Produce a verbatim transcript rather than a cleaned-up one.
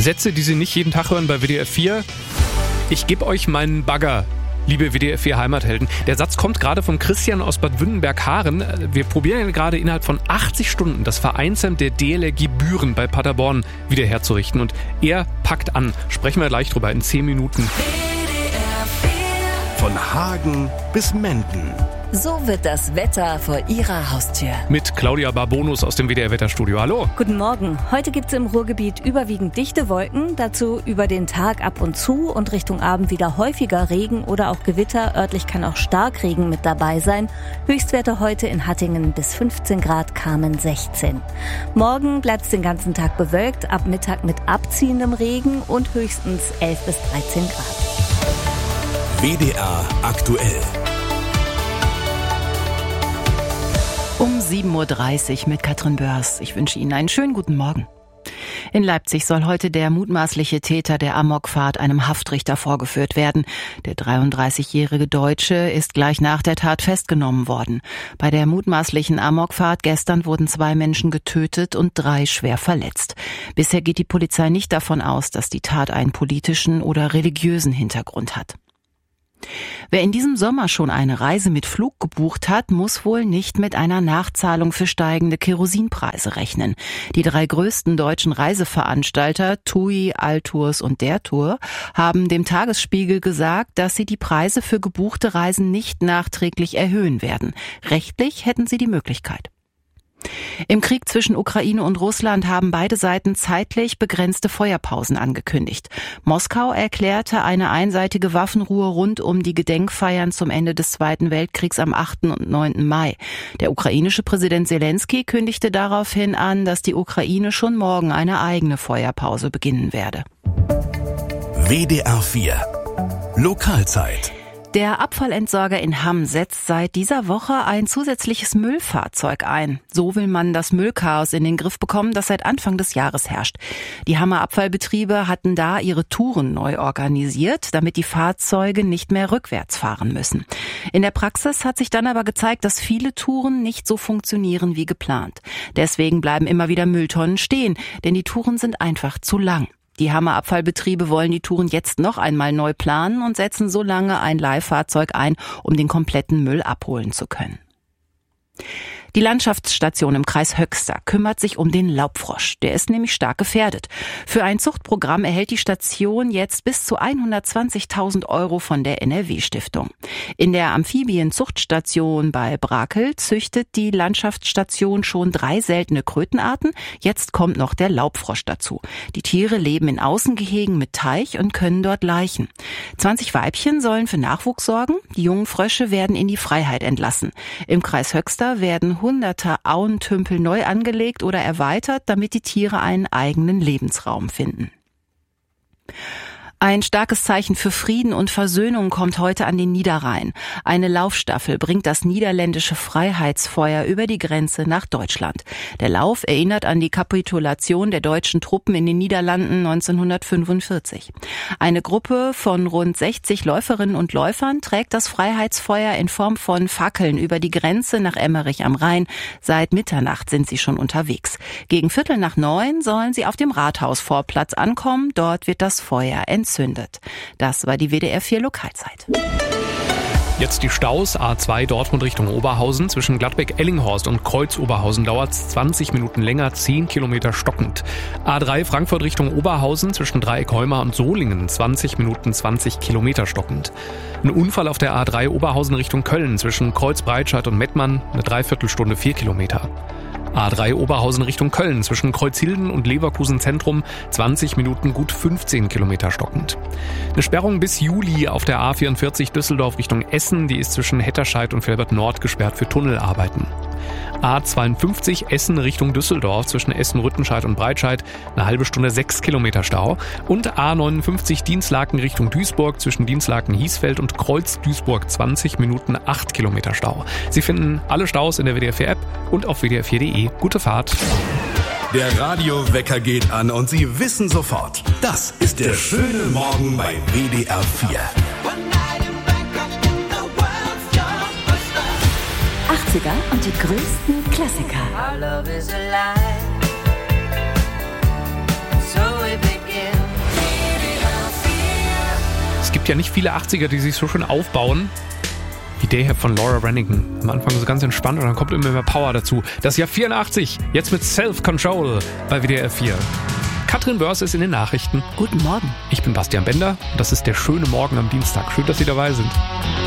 Sätze, die Sie nicht jeden Tag hören bei W D R vier. Ich gebe euch meinen Bagger, liebe W D R vier Heimathelden. Der Satz kommt gerade von Christian aus Bad Wünnenberg-Haaren. Wir probieren gerade innerhalb von achtzig Stunden das Vereinsheim der D L R G Büren bei Paderborn wiederherzurichten. Und er packt an. Sprechen wir gleich drüber in zehn Minuten. Von Hagen bis Menden. So wird das Wetter vor Ihrer Haustür. Mit Claudia Barbonus aus dem W D R-Wetterstudio. Hallo. Guten Morgen. Heute gibt es im Ruhrgebiet überwiegend dichte Wolken. Dazu über den Tag ab und zu und Richtung Abend wieder häufiger Regen oder auch Gewitter. Örtlich kann auch Starkregen mit dabei sein. Höchstwerte heute in Hattingen bis fünfzehn Grad, Kamen sechzehn. Morgen bleibt es den ganzen Tag bewölkt, ab Mittag mit abziehendem Regen und höchstens elf bis dreizehn Grad. W D R aktuell. Um sieben Uhr dreißig mit Katrin Börs. Ich wünsche Ihnen einen schönen guten Morgen. In Leipzig soll heute der mutmaßliche Täter der Amokfahrt einem Haftrichter vorgeführt werden. Der dreiunddreißigjährige Deutsche ist gleich nach der Tat festgenommen worden. Bei der mutmaßlichen Amokfahrt gestern wurden zwei Menschen getötet und drei schwer verletzt. Bisher geht die Polizei nicht davon aus, dass die Tat einen politischen oder religiösen Hintergrund hat. Wer in diesem Sommer schon eine Reise mit Flug gebucht hat, muss wohl nicht mit einer Nachzahlung für steigende Kerosinpreise rechnen. Die drei größten deutschen Reiseveranstalter, TUI, Altours und Der Tour, haben dem Tagesspiegel gesagt, dass sie die Preise für gebuchte Reisen nicht nachträglich erhöhen werden. Rechtlich hätten sie die Möglichkeit. Im Krieg zwischen Ukraine und Russland haben beide Seiten zeitlich begrenzte Feuerpausen angekündigt. Moskau erklärte eine einseitige Waffenruhe rund um die Gedenkfeiern zum Ende des Zweiten Weltkriegs am achten und neunten Mai. Der ukrainische Präsident Zelensky kündigte daraufhin an, dass die Ukraine schon morgen eine eigene Feuerpause beginnen werde. W D R vier Lokalzeit. Der Abfallentsorger in Hamm setzt seit dieser Woche ein zusätzliches Müllfahrzeug ein. So will man das Müllchaos in den Griff bekommen, das seit Anfang des Jahres herrscht. Die Hammer Abfallbetriebe hatten da ihre Touren neu organisiert, damit die Fahrzeuge nicht mehr rückwärts fahren müssen. In der Praxis hat sich dann aber gezeigt, dass viele Touren nicht so funktionieren wie geplant. Deswegen bleiben immer wieder Mülltonnen stehen, denn die Touren sind einfach zu lang. Die Hammer Abfallbetriebe wollen die Touren jetzt noch einmal neu planen und setzen so lange ein Leihfahrzeug ein, um den kompletten Müll abholen zu können. Die Landschaftsstation im Kreis Höxter kümmert sich um den Laubfrosch. Der ist nämlich stark gefährdet. Für ein Zuchtprogramm erhält die Station jetzt bis zu hundertzwanzigtausend Euro von der N R W-Stiftung. In der Amphibienzuchtstation bei Brakel züchtet die Landschaftsstation schon drei seltene Krötenarten. Jetzt kommt noch der Laubfrosch dazu. Die Tiere leben in Außengehegen mit Teich und können dort laichen. zwanzig Weibchen sollen für Nachwuchs sorgen. Die jungen Frösche werden in die Freiheit entlassen. Im Kreis Höxter werden hunderte Auentümpel neu angelegt oder erweitert, damit die Tiere einen eigenen Lebensraum finden. Ein starkes Zeichen für Frieden und Versöhnung kommt heute an den Niederrhein. Eine Laufstaffel bringt das niederländische Freiheitsfeuer über die Grenze nach Deutschland. Der Lauf erinnert an die Kapitulation der deutschen Truppen in den Niederlanden neunzehnhundertfünfundvierzig. Eine Gruppe von rund sechzig Läuferinnen und Läufern trägt das Freiheitsfeuer in Form von Fackeln über die Grenze nach Emmerich am Rhein. Seit Mitternacht sind sie schon unterwegs. Gegen Viertel nach neun sollen sie auf dem Rathausvorplatz ankommen. Dort wird das Feuer entzündet. Das war die W D R vier Lokalzeit. Jetzt die Staus. A zwei Dortmund Richtung Oberhausen. Zwischen Gladbeck-Ellinghorst und Kreuz-Oberhausen dauert es zwanzig Minuten länger, zehn Kilometer stockend. A drei Frankfurt Richtung Oberhausen. Zwischen Dreieck-Heumar und Solingen zwanzig Minuten, zwanzig Kilometer stockend. Ein Unfall auf der A drei Oberhausen Richtung Köln. Zwischen Kreuz-Breitscheid und Mettmann eine Dreiviertelstunde, vier Kilometer. A drei Oberhausen Richtung Köln, zwischen Kreuzhilden und Leverkusen Zentrum, zwanzig Minuten, gut fünfzehn Kilometer stockend. Eine Sperrung bis Juli auf der A vierundvierzig Düsseldorf Richtung Essen, die ist zwischen Hetterscheid und Velbert Nord gesperrt für Tunnelarbeiten. A zweiundfünfzig Essen Richtung Düsseldorf, zwischen Essen-Rüttenscheid und Breitscheid, eine halbe Stunde, sechs Kilometer Stau. Und A neunundfünfzig Dienstlaken Richtung Duisburg, zwischen Dienstlaken-Hiesfeld und Kreuz-Duisburg, zwanzig Minuten, acht Kilometer Stau. Sie finden alle Staus in der W D R vier App und auf w d r vier punkt de. Gute Fahrt. Der Radiowecker geht an und Sie wissen sofort, das ist der schöne Morgen bei W D R vier. achtziger und die größten Klassiker. Our love is alive. So we begin. gibt ja nicht viele achtziger, die sich so schön aufbauen wie der hier von Laura Branigan. Am Anfang so ganz entspannt und dann kommt immer mehr Power dazu. Das Jahr vierundachtzig, jetzt mit Self-Control bei W D R vier. Katrin Börs ist in den Nachrichten. Guten Morgen. Ich bin Bastian Bender und das ist der schöne Morgen am Dienstag. Schön, dass Sie dabei sind.